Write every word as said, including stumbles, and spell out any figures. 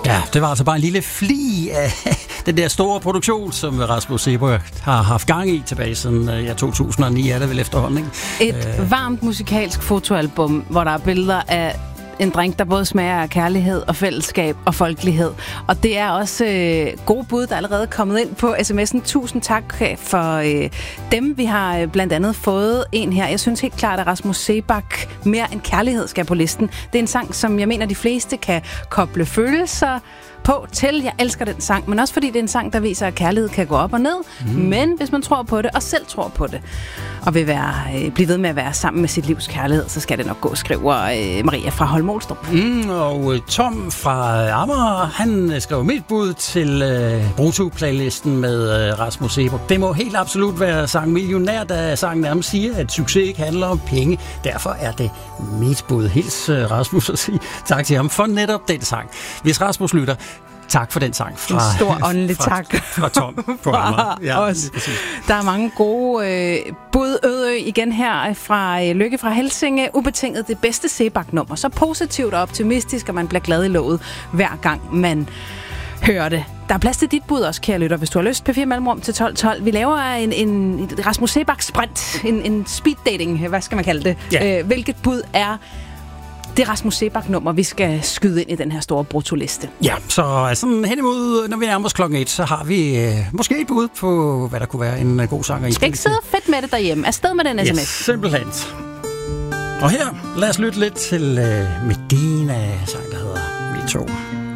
Ja, det var altså bare en lille fli af den der store produktion, som Rasmus Seebach har haft gang i tilbage siden ja, to tusind og ni, er det vel efterhånden, ikke? Et øh. varmt musikalsk fotoalbum, hvor der er billeder af en drink, der både smager af kærlighed og fællesskab og folkelighed. Og det er også øh, gode bud, der er allerede kommet ind på sms'en. Tusind tak for øh, dem. Vi har øh, blandt andet fået en her. Jeg synes helt klart, at Rasmus Seebach mere end kærlighed skal på listen. Det er en sang, som jeg mener, de fleste kan koble følelser på til. Jeg elsker den sang, men også fordi det er en sang, der viser, at kærlighed kan gå op og ned. Mm. Men hvis man tror på det, og selv tror på det, og vil være, øh, blive ved med at være sammen med sit livs kærlighed, så skal det nok gå, skriver øh, Maria fra Holmolstrup. Mm, og øh, Tom fra Amager, han øh, skrev mit bud til øh, Brutto-playlisten med øh, Rasmus Seebach. Det må helt absolut være sang Millionær, da sangen nærmest siger, at succes ikke handler om penge. Derfor er det mit bud. Hils øh, Rasmus og sige tak til ham for netop den sang. Hvis Rasmus lytter, tak for den sang. Fra, en stor åndelig fra, tak. Fra Tom på Amager. Ja, også. Der er mange gode øh, bud. Ødø igen her fra øh, Lykke fra Helsinge. Ubetinget det bedste Seebach-nummer. Så positivt og optimistisk, og man bliver glad i låget hver gang man hører det. Der er plads til dit bud også, kære lytter, hvis du har lyst. P fire Mellemrum til tolv tolv. Vi laver en, en Rasmus Seebach-sprint. En, en speed dating, hvad skal man kalde det? Ja. Øh, hvilket bud er det Rasmus Seebach-nummer, vi skal skyde ind i den her store bruttoliste? Ja, så sådan hen imod, når vi nærmer os klokken et, så har vi øh, måske et bud på, hvad der kunne være en uh, god sang. Du skal ikke sidde fedt med det derhjemme. Afsted med den sms. Yes, simpelthen. Og her, lad os lytte lidt til øh, Medina, sang der hedder Vi to.